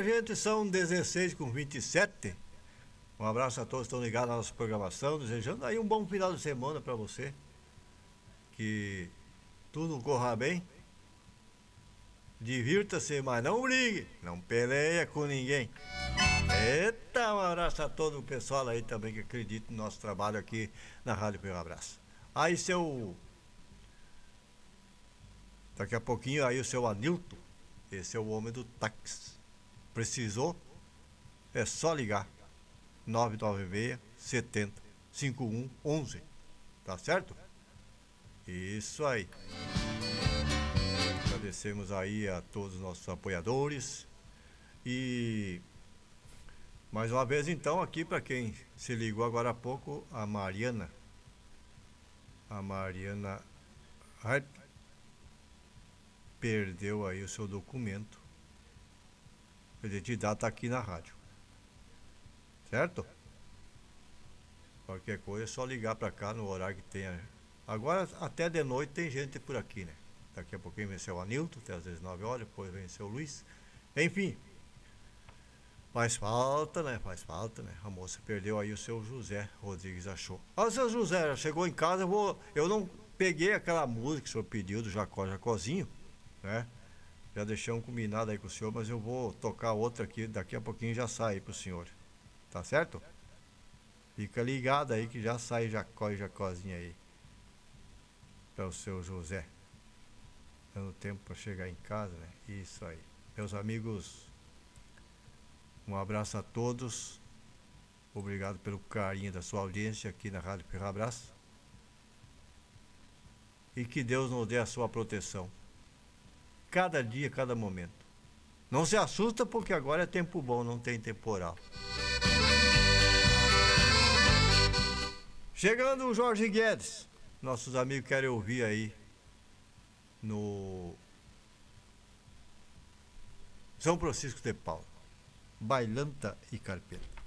minha gente, são 16h27. Um abraço a todos que estão ligados na nossa programação, desejando aí um bom final de semana para você. Que tudo corra bem. Divirta-se, mas não brigue, não peleia com ninguém. Eita, um abraço a todo o pessoal aí também que acredita no nosso trabalho aqui na Rádio Pelo Abraço. Aí daqui a pouquinho aí o seu Anilton, esse é o homem do táxi. Precisou? É só ligar. 996 70 5111. Tá certo? Isso aí. Agradecemos aí a todos os nossos apoiadores. E mais uma vez então aqui para quem se ligou agora há pouco, a Mariana Harp perdeu aí o seu documento de identidade, tá aqui na rádio. Certo? Qualquer coisa é só ligar para cá no horário que tenha. Agora até de noite tem gente por aqui, né? Daqui a pouquinho vem o Anilton, até às 19 horas, depois vem o Luiz. Enfim, faz falta, né? A moça perdeu aí o seu José Rodrigues achou. Ah, seu José, chegou em casa, eu não peguei aquela música que o senhor pediu do Jacozinho, né? Já deixei um combinado aí com o senhor, mas eu vou tocar outra aqui, daqui a pouquinho já sai pro senhor. Tá certo? Fica ligado aí que já sai Jacozinho aí para o seu José. Dando tempo para chegar em casa, né? Isso aí. Meus amigos, um abraço a todos. Obrigado pelo carinho da sua audiência aqui na Rádio Pelo Abraço. E que Deus nos dê a sua proteção. Cada dia, cada momento. Não se assusta porque agora é tempo bom, não tem temporal. Chegando o Jorge Guedes. Nossos amigos querem ouvir aí no São Francisco de Paula, Bailanta e Carpeta.